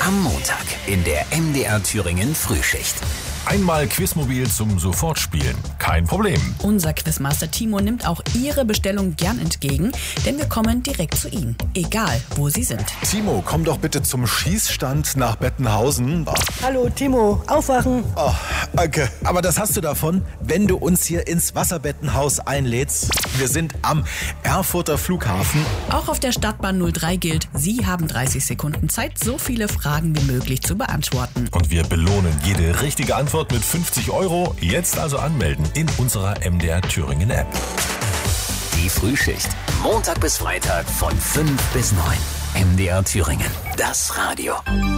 Am Montag in der MDR Thüringen Frühschicht. Einmal Quizmobil zum Sofortspielen. Kein Problem. Unser Quizmaster Timo nimmt auch Ihre Bestellung gern entgegen, denn wir kommen direkt zu Ihnen, egal wo Sie sind. Timo, komm doch bitte zum Schießstand nach Bettenhausen. Hallo Timo, aufwachen. Oh, danke. Aber das hast du davon, wenn du uns hier ins Wasserbettenhaus einlädst. Wir sind am Erfurter Flughafen. Auch auf der Stadtbahn 03 gilt, Sie haben 30 Sekunden Zeit, so viele Fragen wie möglich zu beantworten. Und wir belohnen jede richtige Antwort mit 50 €. Jetzt also anmelden in unserer MDR Thüringen App. Die Frühschicht. Montag bis Freitag von 5 bis 9. MDR Thüringen. Das Radio.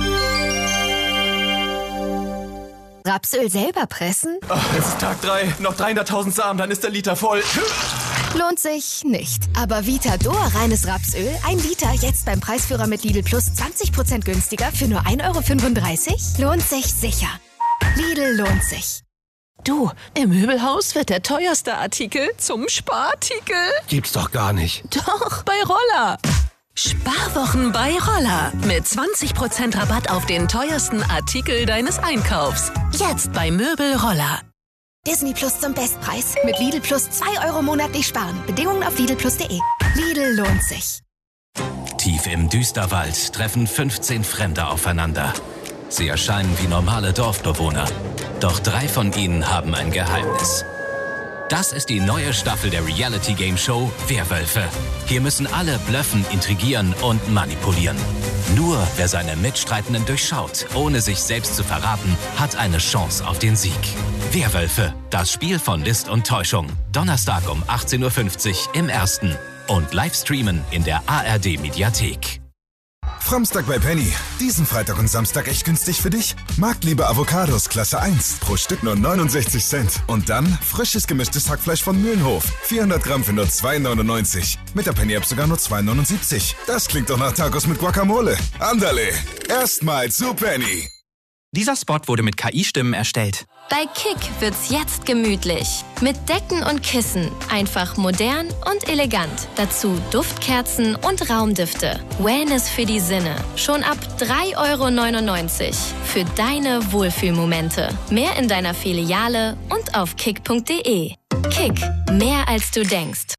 Rapsöl selber pressen? Ach, es ist Tag 3. Noch 300.000 Samen, dann ist der Liter voll. Lohnt sich nicht. Aber Vitador reines Rapsöl, 1 Liter, jetzt beim Preisführer mit Lidl Plus 20% günstiger für nur 1,35 €? Lohnt sich sicher. Lidl lohnt sich. Du, im Möbelhaus wird der teuerste Artikel zum Sparartikel. Gibt's doch gar nicht. Doch, bei Roller. Sparwochen bei Roller. Mit 20% Rabatt auf den teuersten Artikel deines Einkaufs. Jetzt bei Möbel Roller. Disney Plus zum Bestpreis. Mit Lidl Plus 2 € monatlich sparen. Bedingungen auf lidlplus.de. Lidl lohnt sich. Tief im Düsterwald treffen 15 Fremde aufeinander. Sie erscheinen wie normale Dorfbewohner. Doch 3 von ihnen haben ein Geheimnis. Das ist die neue Staffel der Reality-Game-Show Werwölfe. Hier müssen alle blöffen, intrigieren und manipulieren. Nur wer seine Mitstreitenden durchschaut, ohne sich selbst zu verraten, hat eine Chance auf den Sieg. Werwölfe, das Spiel von List und Täuschung. Donnerstag um 18:50 Uhr im Ersten. Und live streamen in der ARD-Mediathek. Framstag bei Penny. Diesen Freitag und Samstag echt günstig für dich? Marktliebe Avocados Klasse 1. Pro Stück nur 69 Cent. Und dann frisches gemischtes Hackfleisch von Mühlenhof. 400 Gramm für nur 2,99. Mit der Penny-App sogar nur 2,79. Das klingt doch nach Tacos mit Guacamole. Andale. Erstmal zu Penny. Dieser Spot wurde mit KI-Stimmen erstellt. Bei Kick wird's jetzt gemütlich. Mit Decken und Kissen. Einfach modern und elegant. Dazu Duftkerzen und Raumdüfte. Wellness für die Sinne. Schon ab 3,99 € für deine Wohlfühlmomente. Mehr in deiner Filiale und auf kick.de. Kick. Mehr als du denkst.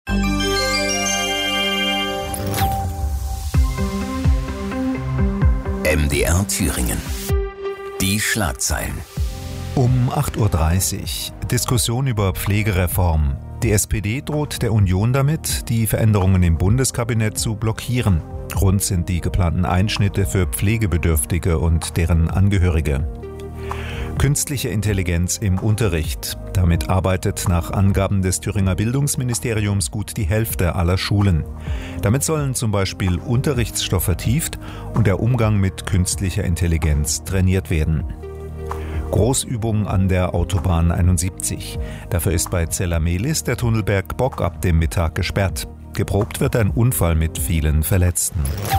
MDR Thüringen. Die Schlagzeilen. Um 8:30 Uhr. Diskussion über Pflegereform. Die SPD droht der Union damit, die Veränderungen im Bundeskabinett zu blockieren. Grund sind die geplanten Einschnitte für Pflegebedürftige und deren Angehörige. Künstliche Intelligenz im Unterricht. Damit arbeitet nach Angaben des Thüringer Bildungsministeriums gut die Hälfte aller Schulen. Damit sollen zum Beispiel Unterrichtsstoff vertieft und der Umgang mit künstlicher Intelligenz trainiert werden. Großübung an der Autobahn 71. Dafür ist bei Zellamelis der Tunnelberg Bock ab dem Mittag gesperrt. Geprobt wird ein Unfall mit vielen Verletzten.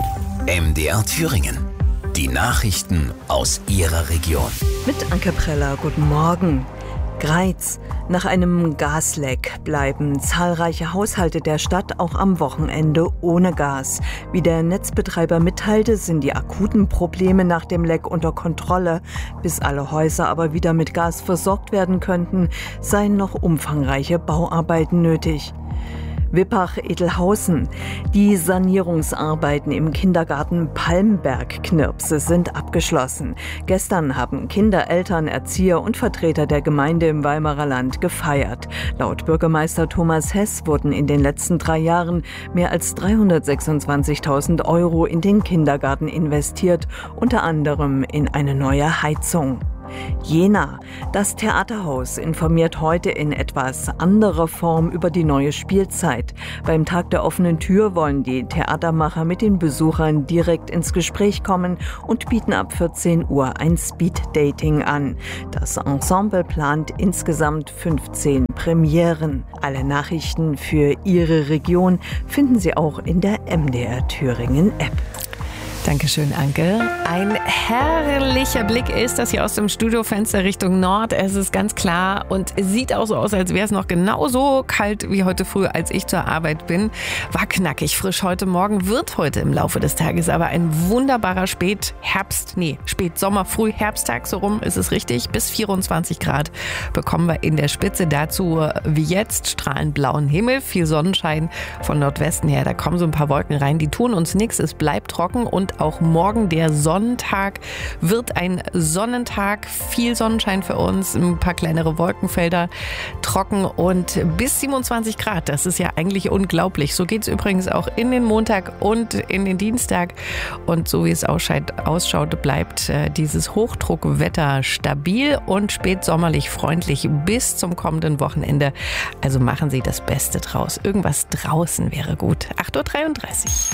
MDR Thüringen. Die Nachrichten aus Ihrer Region. Mit Anke Preller, guten Morgen. Greiz. Nach einem Gasleck bleiben zahlreiche Haushalte der Stadt auch am Wochenende ohne Gas. Wie der Netzbetreiber mitteilte, sind die akuten Probleme nach dem Leck unter Kontrolle. Bis alle Häuser aber wieder mit Gas versorgt werden könnten, seien noch umfangreiche Bauarbeiten nötig. Wippach-Edelhausen. Die Sanierungsarbeiten im Kindergarten Palmberg-Knirpse sind abgeschlossen. Gestern haben Kinder, Eltern, Erzieher und Vertreter der Gemeinde im Weimarer Land gefeiert. Laut Bürgermeister Thomas Hess wurden in den letzten 3 Jahren mehr als 326.000 € in den Kindergarten investiert, unter anderem in eine neue Heizung. Jena. Das Theaterhaus informiert heute in etwas anderer Form über die neue Spielzeit. Beim Tag der offenen Tür wollen die Theatermacher mit den Besuchern direkt ins Gespräch kommen und bieten ab 14 Uhr ein Speed-Dating an. Das Ensemble plant insgesamt 15 Premieren. Alle Nachrichten für Ihre Region finden Sie auch in der MDR Thüringen App. Dankeschön, Anke. Ein herrlicher Blick ist das hier aus dem Studiofenster Richtung Nord. Es ist ganz klar und es sieht auch so aus, als wäre es noch genauso kalt wie heute früh, als ich zur Arbeit bin. War knackig frisch heute Morgen, wird heute im Laufe des Tages aber ein wunderbarer Spätsommer, Frühherbsttag, so rum ist es richtig. Bis 24 Grad bekommen wir in der Spitze. Dazu wie jetzt strahlend blauen Himmel, viel Sonnenschein von Nordwesten her. Da kommen so ein paar Wolken rein, die tun uns nichts. Es bleibt trocken und auch morgen der Sonntag wird ein Sonnentag. Viel Sonnenschein für uns, ein paar kleinere Wolkenfelder, trocken und bis 27 Grad. Das ist ja eigentlich unglaublich. So geht es übrigens auch in den Montag und in den Dienstag. Und so wie es ausschaut, bleibt dieses Hochdruckwetter stabil und spätsommerlich freundlich bis zum kommenden Wochenende. Also machen Sie das Beste draus. Irgendwas draußen wäre gut. 8.33 Uhr.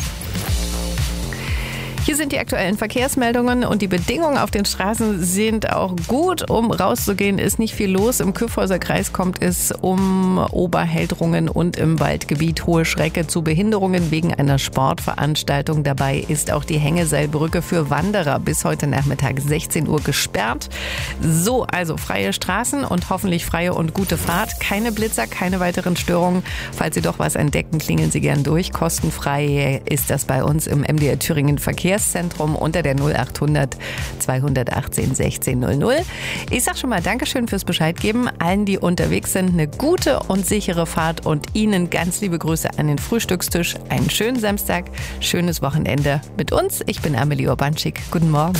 Hier sind die aktuellen Verkehrsmeldungen und die Bedingungen auf den Straßen sind auch gut. Um rauszugehen, ist nicht viel los. Im Kyffhäuser Kreis kommt es um Oberheldrungen und im Waldgebiet Hohe Schrecke zu Behinderungen wegen einer Sportveranstaltung. Dabei ist auch die Hängeseilbrücke für Wanderer bis heute Nachmittag 16 Uhr gesperrt. So, also freie Straßen und hoffentlich freie und gute Fahrt. Keine Blitzer, keine weiteren Störungen. Falls Sie doch was entdecken, klingeln Sie gern durch. Kostenfrei ist das bei uns im MDR Thüringen Verkehrszentrum unter der 0800 218 1600. Ich sag schon mal Dankeschön fürs Bescheid geben. Allen, die unterwegs sind, eine gute und sichere Fahrt und Ihnen ganz liebe Grüße an den Frühstückstisch. Einen schönen Samstag, schönes Wochenende mit uns. Ich bin Amelie Urbanschik. Guten Morgen.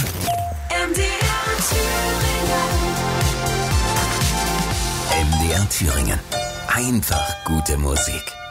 MDR Thüringen. Einfach gute Musik.